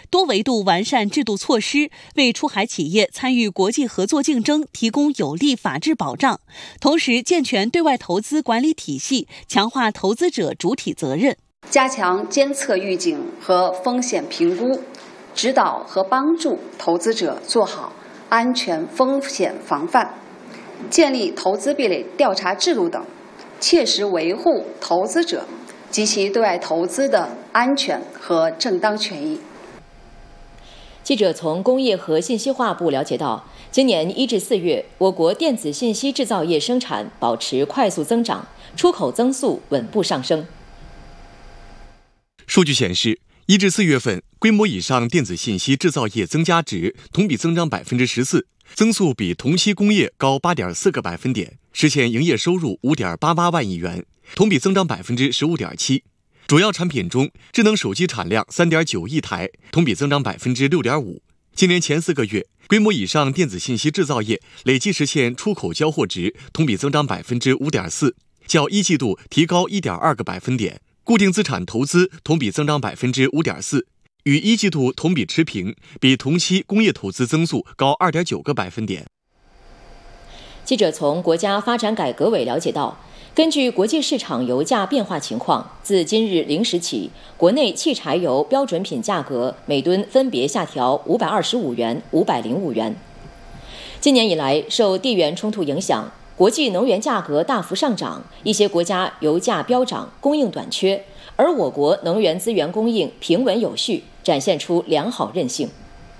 多维度完善制度措施，为出海企业参与国际合作竞争提供有力法治保障，同时健全对外投资管理体系，强化投资者主体责任， 加强监测预警和风险评估，指导和帮助投资者做好安全风险防范，建立投资壁垒调查制度等，切实维护投资者及其对外投资的安全和正当权益。 记者从工业和信息化部了解到，今年1至4月，我国电子信息制造业生产保持快速增长，出口增速稳步上升。 数据显示，1至4月份，规模以上电子信息制造业增加值同比增长14%，增速比同期工业高8.4个百分点，实现营业收入5.88万亿元，同比增长15.7%。主要产品中，智能手机产量3.9亿台，同比增长6.5%。今年前4个月，规模以上电子信息制造业累计实现出口交货值同比增长5.4%，较一季度提高1.2个百分点。固定资产投资同比增长5.4%，与一季度同比持平，比同期工业投资增速高2.9个百分点。 记者从国家发展改革委了解到，根据国际市场油价变化情况，自今日0时起，国内汽柴油标准品价格每吨分别下调525元、505元。今年以来，受地缘冲突影响，国际能源价格大幅上涨，一些国家油价飙涨，供应短缺，而我国能源资源供应平稳有序，展现出良好韧性。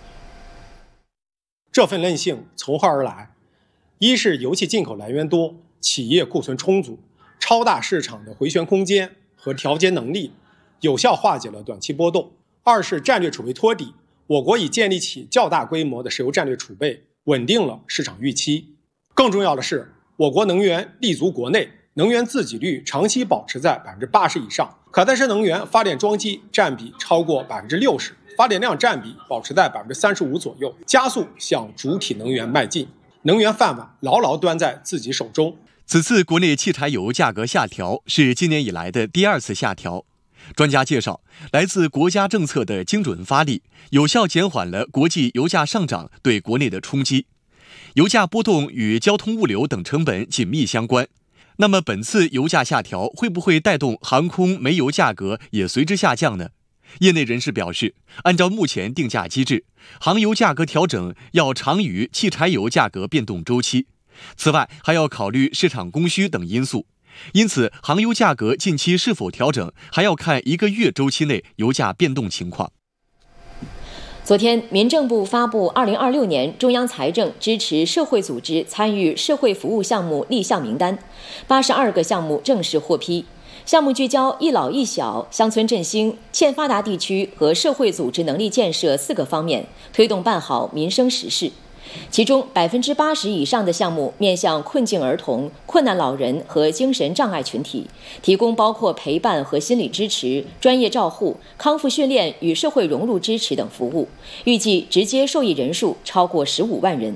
这份韧性从何而来？一是油气进口来源多，企业库存充足，超大市场的回旋空间和调节能力有效化解了短期波动；二是战略储备托底，我国已建立起较大规模的石油战略储备，稳定了市场预期。更重要的是，我国能源立足国内，能源自给率长期保持在80%以上，可再生能源发电装机占比超过60%，发电量占比保持在35%左右，加速向主体能源迈进。能源饭碗牢牢端在自己手中。 此次国内汽柴油价格下调是今年以来的第2次下调。专家介绍，来自国家政策的精准发力，有效减缓了国际油价上涨对国内的冲击。油价波动与交通物流等成本紧密相关。那么本次油价下调会不会带动航空、煤油价格也随之下降呢？业内人士表示，按照目前定价机制，航油价格调整要长于汽柴油价格变动周期。此外，还要考虑市场供需等因素。因此，航油价格近期是否调整，还要看1个月周期内油价变动情况。 昨天，民政部发布2026年中央财政支持社会组织参与社会服务项目立项名单，82个项目正式获批。项目聚焦一老一小、乡村振兴、欠发达地区和社会组织能力建设4个方面，推动办好民生实事。其中80%以上的项目面向困境儿童、困难老人和精神障碍群体，提供包括陪伴和心理支持、专业照护、康复训练与社会融入支持等服务，预计直接受益人数超过15万人。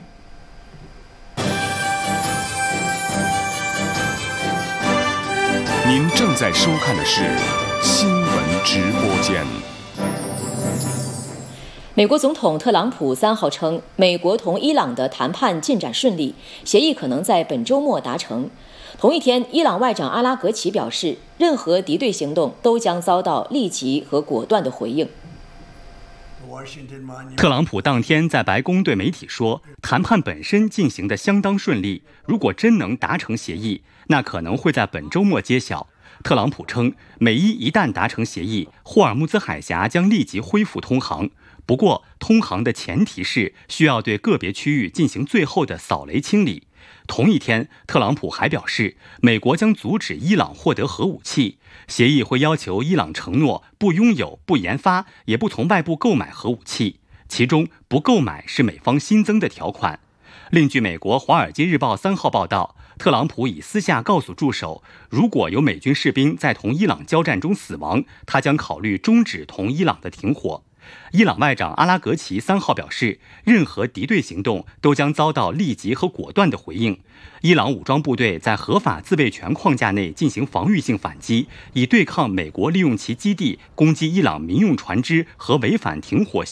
您正在收看的是新闻直播间。 美国总统特朗普3号称，美国同伊朗的谈判进展顺利，协议可能在本周末达成。同一天，伊朗外长阿拉格齐表示，任何敌对行动都将遭到立即和果断的回应。 特朗普当天在白宫对媒体说，谈判本身进行得相当顺利，如果真能达成协议，那可能会在本周末揭晓。特朗普称，美伊一旦达成协议，霍尔木兹海峡将立即恢复通航。不过，通航的前提是需要对个别区域进行最后的扫雷清理。同一天，特朗普还表示，美国将阻止伊朗获得核武器，协议会要求伊朗承诺不拥有、不研发，也不从外部购买核武器，其中不购买是美方新增的条款。另据美国《华尔街日报》3号报道，特朗普已私下告诉助手，如果有美军士兵在同伊朗交战中死亡，他将考虑终止同伊朗的停火。伊朗外长阿拉格齐3号表示，任何敌对行动都将遭到立即和果断的回应。伊朗武装部队在合法自卫权框架内进行防御性反击，以对抗美国利用其基地攻击伊朗民用船只和违反停火